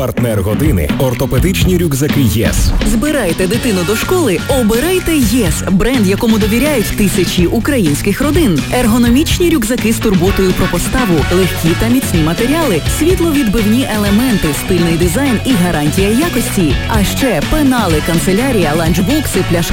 Партнер години – ортопедичні рюкзаки ЄС. Збирайте дитину до школи, обирайте ЄС, бренд, якому довіряють тисячі українських родин. Ергономічні рюкзаки з турботою про поставу, легкі та міцні матеріали, світловідбивні елементи, стильний дизайн і гарантія якості. А ще пенали, канцелярія, ланчбокси, пляшки